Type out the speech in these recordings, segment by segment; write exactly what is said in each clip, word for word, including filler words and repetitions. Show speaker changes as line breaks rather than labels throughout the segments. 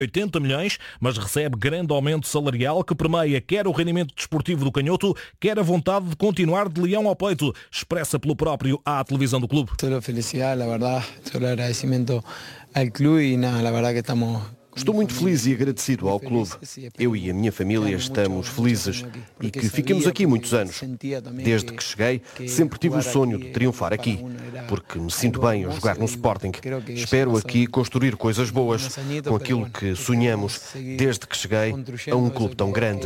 oitenta milhões, mas recebe grande aumento salarial que permeia quer o rendimento desportivo do canhoto, quer a vontade de continuar de leão ao peito, expressa pelo próprio à televisão do clube.
Solo felicidade, la verdade, solo agradecimento ao clube e nada, la verdade que estamos...
Estou muito feliz e agradecido ao clube. Eu e a minha família estamos felizes e que fiquemos aqui muitos anos. Desde que cheguei, sempre tive o sonho de triunfar aqui, porque me sinto bem a jogar no Sporting. Espero aqui construir coisas boas, com aquilo que sonhamos desde que cheguei a um clube tão grande.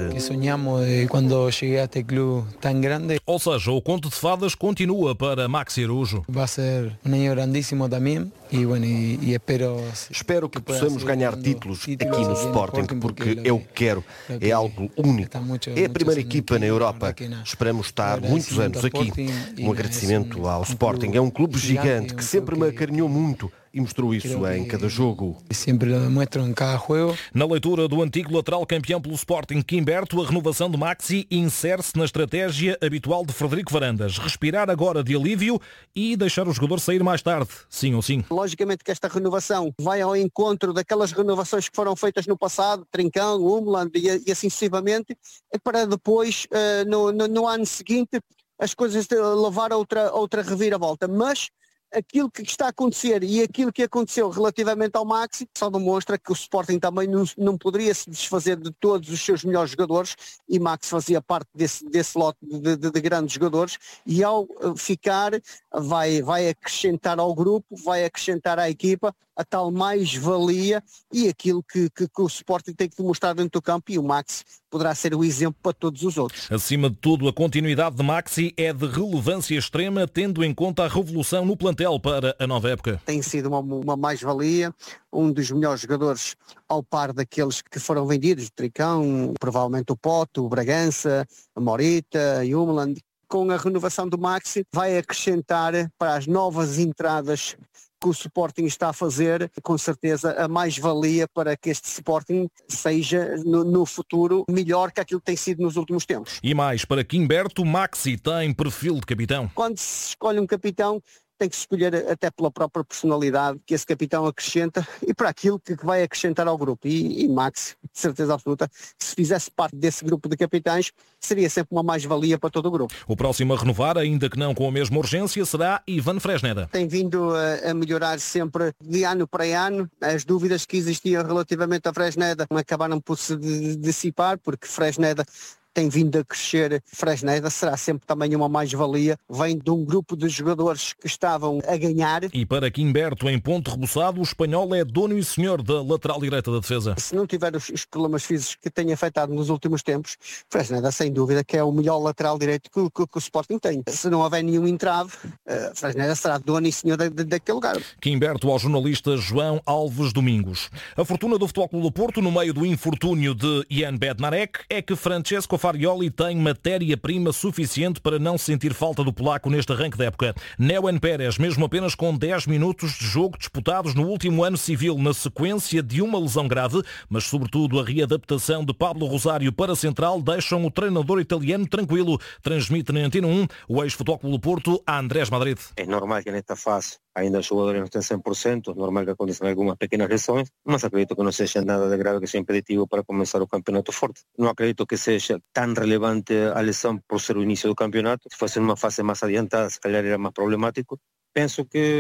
Ou seja, o conto de fadas continua para Maxi Araújo.
Vai ser um ano grandíssimo também e, bueno, e, e espero...
Espero que possamos ganhar títulos aqui no Sporting, porque é o que quero, é algo único. É a primeira equipa na Europa. Esperamos estar muitos anos aqui. Um agradecimento ao Sporting. É um clube gigante que sempre me acarinhou muito e mostrou isso em cada jogo.
Sempre lo demuestro em cada jogo.
Na leitura do antigo lateral campeão pelo Sporting, Quimberto, a renovação de Maxi insere-se na estratégia habitual de Frederico Varandas. Respirar agora de alívio e deixar o jogador sair mais tarde, sim ou sim.
Logicamente que esta renovação vai ao encontro daquelas renovações que foram feitas no passado, Trincão, Umland e, e assim sucessivamente, para depois, uh, no, no, no ano seguinte, as coisas levar a outra, outra reviravolta. Mas aquilo que está a acontecer e aquilo que aconteceu relativamente ao Maxi só demonstra que o Sporting também não, não poderia se desfazer de todos os seus melhores jogadores e Maxi fazia parte desse, desse lote de, de, de grandes jogadores e ao ficar vai, vai acrescentar ao grupo, vai acrescentar à equipa a tal mais-valia e aquilo que, que, que o Sporting tem que demonstrar dentro do campo e o Maxi poderá ser o exemplo para todos os outros.
Acima de tudo, a continuidade de Maxi é de relevância extrema, tendo em conta a revolução no plantel para a nova época.
Tem sido uma, uma mais-valia, um dos melhores jogadores ao par daqueles que foram vendidos, o Tricão, provavelmente o Poto, o Bragança, a Morita e o Umland. Com a renovação do Maxi, vai acrescentar para as novas entradas que o Sporting está a fazer, com certeza a mais-valia para que este Sporting seja no, no futuro melhor que aquilo que tem sido nos últimos tempos.
E mais, para Quimberto, Maxi tem perfil de capitão.
Quando se escolhe um capitão, tem que se escolher até pela própria personalidade que esse capitão acrescenta e para aquilo que vai acrescentar ao grupo. E, e Maxi, de certeza absoluta, se fizesse parte desse grupo de capitães, seria sempre uma mais-valia para todo o grupo.
O próximo a renovar, ainda que não com a mesma urgência, será Ivan Fresneda.
Tem vindo a, a melhorar sempre de ano para ano. As dúvidas que existiam relativamente a Fresneda acabaram por se dissipar, porque Fresneda tem vindo a crescer. Fresneda será sempre também uma mais-valia, vem de um grupo de jogadores que estavam a ganhar.
E para Quimberto, em ponto rebuçado, o espanhol é dono e senhor da lateral direita da defesa.
Se não tiver os, os problemas físicos que tem afetado nos últimos tempos, Fresneda sem dúvida que é o melhor lateral direito que, que, que o Sporting tem. Se não houver nenhum entrave, uh, Fresneda será dono e senhor da, da, daquele lugar.
Quimberto ao jornalista João Alves Domingos. A fortuna do Futebol Clube do Porto, no meio do infortúnio de Ian Bednarek, é que Francesco Farioli tem matéria-prima suficiente para não sentir falta do polaco neste arranque da época. Neuen Pérez, mesmo apenas com dez minutos de jogo disputados no último ano civil, na sequência de uma lesão grave, mas sobretudo a readaptação de Pablo Rosário para a central, deixam o treinador italiano tranquilo. Transmite na Antena um o ex-Futebol Clube do Porto a Andrés Madrid.
É normal que nesta fase ainda os jogadores não estén cem por cento, é normal que aconteçam algumas pequenas lesões, mas acredito que não seja nada de grave que seja impeditivo para começar o campeonato forte. Não acredito que seja tão relevante a lesão por ser o início do campeonato. Se fosse numa fase mais adiantada, se calhar era mais problemático. Penso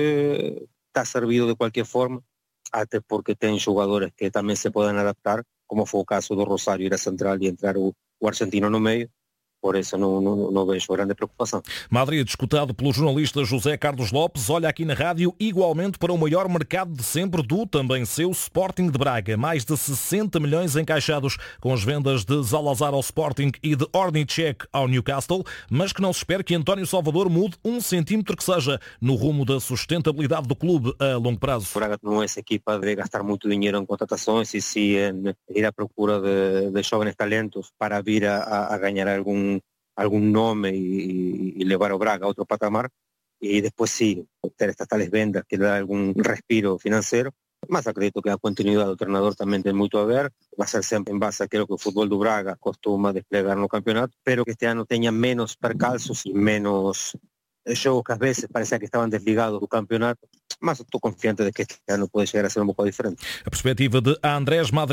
que está servido de qualquer forma, até porque tem jogadores que também se podem adaptar, como foi o caso do Rosário ir a central e entrar o, o argentino no meio. Por isso não, não, não vejo grande preocupação.
Madrid, escutado pelo jornalista José Carlos Lopes, olha aqui na rádio igualmente para o maior mercado de sempre do também seu Sporting de Braga. Mais de sessenta milhões encaixados com as vendas de Zalazar ao Sporting e de Ornicek ao Newcastle, mas que não se espera que António Salvador mude um centímetro que seja no rumo da sustentabilidade do clube a longo prazo.
O Braga não é essa equipa de gastar muito dinheiro em contratações e sim em ir à procura de, de jovens talentos para vir a, a ganhar algum algum nome e, e levar o Braga a outro patamar e depois sim ter estas tales vendas que dá algum respiro financeiro, mas acredito que a continuidade do treinador também tem muito a ver, vai ser sempre em base àquilo que o futebol do Braga costuma desplegar no campeonato, espero que este ano tenha menos percalços e menos jogos que às vezes parecia que estavam desligados do campeonato mas estou confiante de que este ano pode chegar a ser um pouco diferente.
A perspectiva de Andrés Madrid.